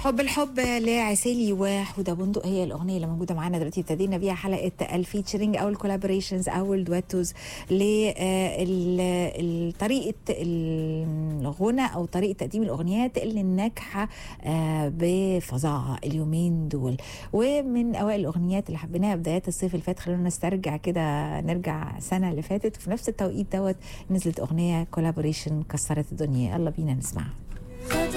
حب الحب لعسيلي وحوده بندق هي الاغنيه اللي موجوده معانا دلوقتي. ابتدينا بيها حلقه الفيتشرنج او الكولابوريشنز او الدويتوز لطريقه الغنى او طريقه تقديم الاغنيات اللي ناجحه بفظاعه اليومين دول. ومن اوائل الاغنيات اللي حبيناها بدايات الصيف اللي فات، خلونا نسترجع كده، نرجع السنه اللي فاتت وفي نفس التوقيت دوت نزلت اغنيه كولابوريشن كسرت الدنيا. يلا بينا نسمعها.